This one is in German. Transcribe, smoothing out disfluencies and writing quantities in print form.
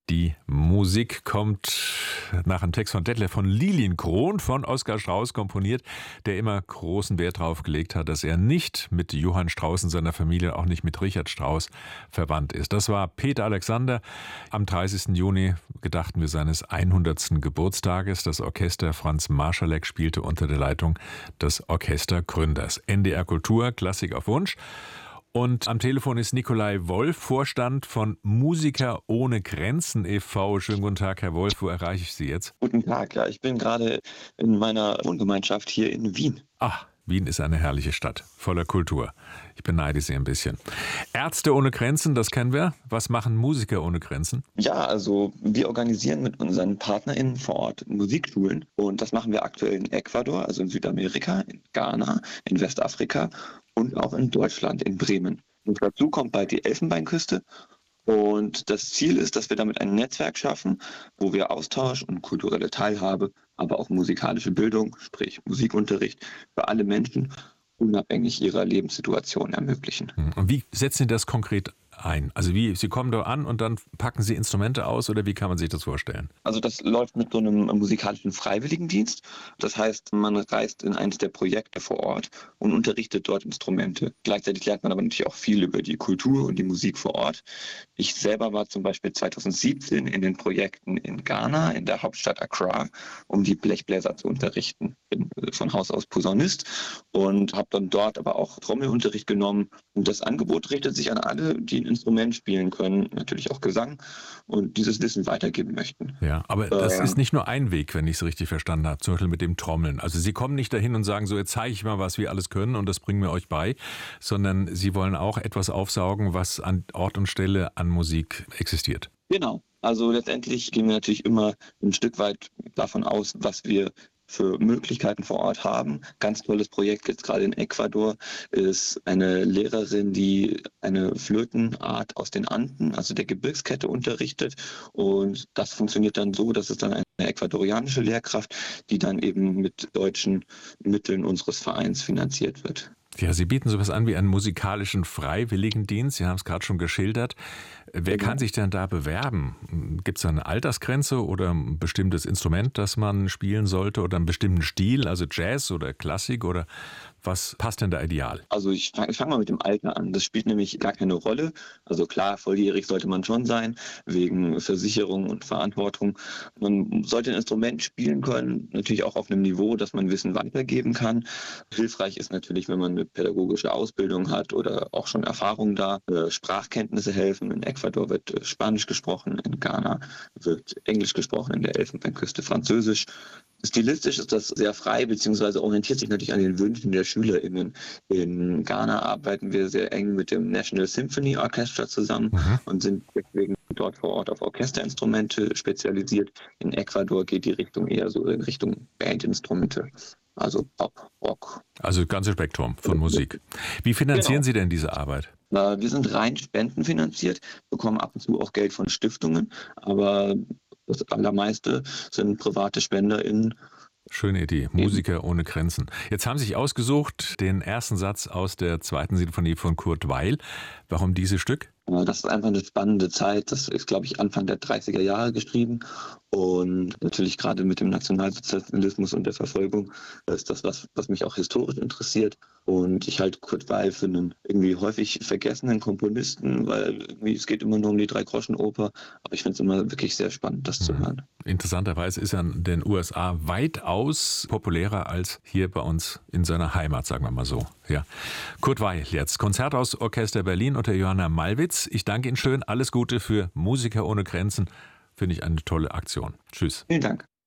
Die Musik kommt nach einem Text von Detlef von Lilienkron, von Oskar Strauß komponiert, der immer großen Wert darauf gelegt hat, dass er nicht mit Johann Strauß und seiner Familie, auch nicht mit Richard Strauss verwandt ist. Das war Peter Alexander. Am 30. Juni gedachten wir seines 100. Geburtstages. Das Orchester Franz Marschalek spielte unter der Leitung des Orchestergründers. NDR Kultur, Klassik auf Wunsch. Und am Telefon ist Nikolai Wolf, Vorstand von Musiker ohne Grenzen e.V. Schönen guten Tag, Herr Wolf. Wo erreiche ich Sie jetzt? Guten Tag, ja. Ich bin gerade in meiner Wohngemeinschaft hier in Wien. Ach, Wien ist eine herrliche Stadt, voller Kultur. Ich beneide Sie ein bisschen. Ärzte ohne Grenzen, das kennen wir. Was machen Musiker ohne Grenzen? Ja, also wir organisieren mit unseren PartnerInnen vor Ort Musikschulen. Und das machen wir aktuell in Ecuador, also in Südamerika, in Ghana, in Westafrika und auch in Deutschland, in Bremen. Und dazu kommt bald die Elfenbeinküste. Und das Ziel ist, dass wir damit ein Netzwerk schaffen, wo wir Austausch und kulturelle Teilhabe, aber auch musikalische Bildung, sprich Musikunterricht für alle Menschen, unabhängig ihrer Lebenssituation ermöglichen. Und wie setzen Sie das konkret ein? Also Sie kommen da an und dann packen Sie Instrumente aus oder wie kann man sich das vorstellen? Also das läuft mit so einem musikalischen Freiwilligendienst. Das heißt, man reist in eines der Projekte vor Ort und unterrichtet dort Instrumente. Gleichzeitig lernt man aber natürlich auch viel über die Kultur und die Musik vor Ort. Ich selber war zum Beispiel 2017 in den Projekten in Ghana, in der Hauptstadt Accra, um die Blechbläser zu unterrichten. Bin von Haus aus Posaunist und habe dann dort aber auch Trommelunterricht genommen. Und das Angebot richtet sich an alle, die ein Instrument spielen können, natürlich auch Gesang und dieses Wissen weitergeben möchten. Ja, aber das ist nicht nur ein Weg, wenn ich es richtig verstanden habe, zum Beispiel mit dem Trommeln. Also Sie kommen nicht dahin und sagen, so jetzt zeige ich mal, was wir alles können und das bringen wir euch bei, sondern Sie wollen auch etwas aufsaugen, was an Ort und Stelle an Musik existiert. Genau. Also letztendlich gehen wir natürlich immer ein Stück weit davon aus, was wir für Möglichkeiten vor Ort haben. Ganz tolles Projekt jetzt gerade in Ecuador ist eine Lehrerin, die eine Flötenart aus den Anden, also der Gebirgskette, unterrichtet. Und das funktioniert dann so, dass es dann eine ecuadorianische Lehrkraft, die dann eben mit deutschen Mitteln unseres Vereins finanziert wird. Ja, Sie bieten sowas an wie einen musikalischen Freiwilligendienst. Sie haben es gerade schon geschildert. Wer kann sich denn da bewerben? Gibt es eine Altersgrenze oder ein bestimmtes Instrument, das man spielen sollte oder einen bestimmten Stil, also Jazz oder Klassik oder was passt denn da ideal? Also ich fang mal mit dem Alter an. Das spielt nämlich gar keine Rolle. Also klar, volljährig sollte man schon sein, wegen Versicherung und Verantwortung. Man sollte ein Instrument spielen können, natürlich auch auf einem Niveau, dass man Wissen weitergeben kann. Hilfreich ist natürlich, wenn man eine pädagogische Ausbildung hat oder auch schon Erfahrung da. Sprachkenntnisse helfen. In Ecuador wird Spanisch gesprochen, in Ghana wird Englisch gesprochen, in der Elfenbeinküste Französisch. Stilistisch ist das sehr frei, beziehungsweise orientiert sich natürlich an den Wünschen der SchülerInnen. In Ghana arbeiten wir sehr eng mit dem National Symphony Orchestra zusammen und sind deswegen dort vor Ort auf Orchesterinstrumente spezialisiert. In Ecuador geht die Richtung eher so in Richtung Bandinstrumente, also Pop, Rock. Also das ganze Spektrum von Musik. Wie finanzieren Sie denn diese Arbeit? Wir sind rein spendenfinanziert, bekommen ab und zu auch Geld von Stiftungen, aber das Allermeiste sind private SpenderInnen. Schöne Idee. Musiker ohne Grenzen. Jetzt haben Sie sich ausgesucht den ersten Satz aus der zweiten Sinfonie von Kurt Weill. Warum dieses Stück? Das ist einfach eine spannende Zeit. Das ist, glaube ich, Anfang der 30er Jahre geschrieben. Und natürlich gerade mit dem Nationalsozialismus und der Verfolgung ist das was mich auch historisch interessiert. Und ich halte Kurt Weill für einen irgendwie häufig vergessenen Komponisten, weil irgendwie es geht immer nur um die Drei-Groschen-Oper. Aber ich finde es immer wirklich sehr spannend, das zu hören. Interessanterweise ist er in den USA weitaus populärer als hier bei uns in seiner Heimat, sagen wir mal so. Ja. Kurt Weill jetzt. Konzerthausorchester Berlin unter Johanna Malwitz. Ich danke Ihnen schön. Alles Gute für Musiker ohne Grenzen. Finde ich eine tolle Aktion. Tschüss. Vielen Dank.